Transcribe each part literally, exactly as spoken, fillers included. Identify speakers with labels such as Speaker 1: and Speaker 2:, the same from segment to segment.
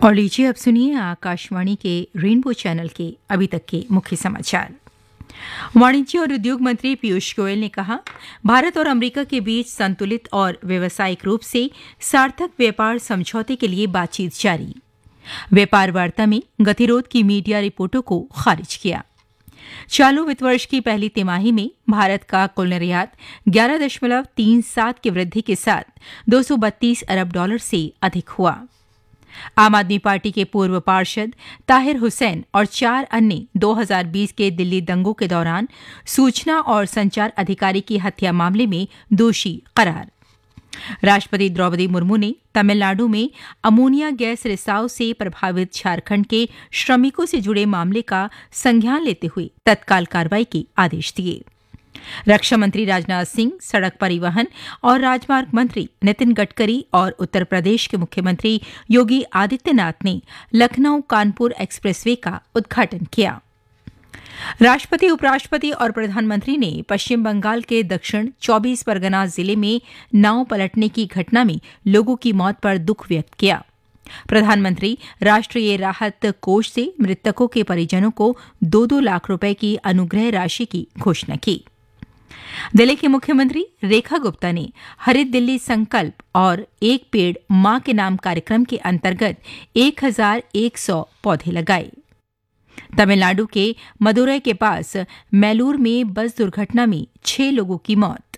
Speaker 1: और लीजिए अब सुनिए आकाशवाणी के रेनबो चैनल के अभी तक के मुख्य समाचार। वाणिज्य और उद्योग मंत्री पीयूष गोयल ने कहा, भारत और अमेरिका के बीच संतुलित और व्यावसायिक रूप से सार्थक व्यापार समझौते के लिए बातचीत जारी। व्यापार वार्ता में गतिरोध की मीडिया रिपोर्टों को खारिज किया। चालू वित्त वर्ष की पहली तिमाही में भारत का कुल निर्यात ग्यारह दशमलव तीन सात की वृद्धि के साथ दो सौ बत्तीस अरब डॉलर से अधिक हुआ। आम आदमी पार्टी के पूर्व पार्षद ताहिर हुसैन और चार अन्य दो हज़ार बीस के दिल्ली दंगों के दौरान सूचना और संचार अधिकारी की हत्या मामले में दोषी करार। राष्ट्रपति द्रौपदी मुर्मू ने तमिलनाडु में अमोनिया गैस रिसाव से प्रभावित झारखंड के श्रमिकों से जुड़े मामले का संज्ञान लेते हुए तत्काल कार्रवाई के आदेश दिए। रक्षा मंत्री राजनाथ सिंह, सड़क परिवहन और राजमार्ग मंत्री नितिन गडकरी और उत्तर प्रदेश के मुख्यमंत्री योगी आदित्यनाथ ने लखनऊ कानपुर एक्सप्रेसवे का उद्घाटन किया। राष्ट्रपति, उपराष्ट्रपति और प्रधानमंत्री ने पश्चिम बंगाल के दक्षिण चौबीस परगना जिले में नाव पलटने की घटना में लोगों की मौत पर दुख व्यक्त किया। प्रधानमंत्री राष्ट्रीय राहत कोष से मृतकों के परिजनों को दो दो लाख रुपए की अनुग्रह राशि की घोषणा की। दिल्ली की मुख्यमंत्री रेखा गुप्ता ने हरित दिल्ली संकल्प और एक पेड़ मां के नाम कार्यक्रम के अंतर्गत एक हजार एक सौ पौधे लगाए। तमिलनाडु के मदुरै के पास मैलूर में बस दुर्घटना में छह लोगों की मौत।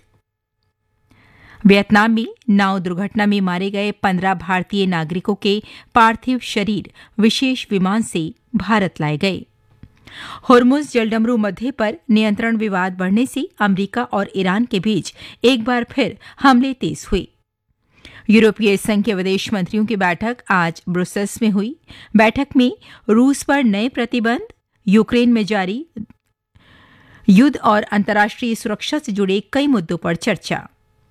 Speaker 1: वियतनाम में नाव दुर्घटना में मारे गए पंद्रह भारतीय नागरिकों के पार्थिव शरीर विशेष विमान से भारत लाए गए। होर्मुज जलडमरू मध्य पर नियंत्रण विवाद बढ़ने से अमेरिका और ईरान के बीच एक बार फिर हमले तेज हुए। यूरोपीय संघ के विदेश मंत्रियों की बैठक आज ब्रुसेल्स में हुई। बैठक में रूस पर नए प्रतिबंध, यूक्रेन में जारी युद्ध और अंतर्राष्ट्रीय सुरक्षा से जुड़े कई मुद्दों पर चर्चा।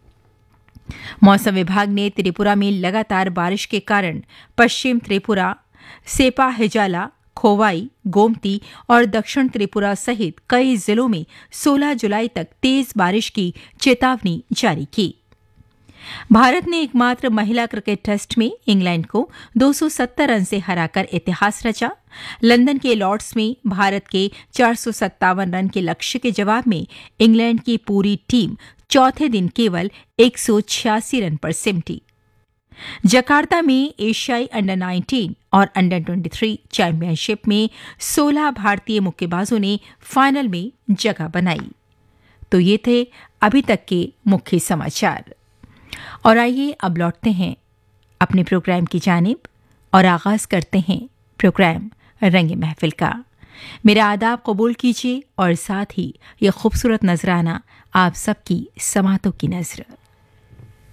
Speaker 1: मौसम विभाग ने त्रिपुरा में लगातार बारिश के कारण पश्चिम त्रिपुरा, सेपा हिजाला, खोवाई, गोमती और दक्षिण त्रिपुरा सहित कई जिलों में सोलह जुलाई तक तेज बारिश की चेतावनी जारी की। भारत ने एकमात्र महिला क्रिकेट टेस्ट में इंग्लैंड को दो सौ सत्तर रन से हराकर इतिहास रचा। लंदन के लॉर्ड्स में भारत के चार सौ सत्तावन रन के लक्ष्य के जवाब में इंग्लैंड की पूरी टीम चौथे दिन केवल एक सौ छियासी रन पर सिमटी। जकार्ता में एशियाई अंडर नाइनटीन और अंडर तेईस चैंपियनशिप में सोलह भारतीय मुक्केबाजों ने फाइनल में जगह बनाई। तो ये थे अभी तक के मुख्य समाचार। और आइए अब लौटते हैं अपने प्रोग्राम की जानिब और आगाज करते हैं प्रोग्राम रंग महफिल का। मेरा आदाब कबूल कीजिए और साथ ही ये खूबसूरत नजराना आप सबकी समातों की नजर।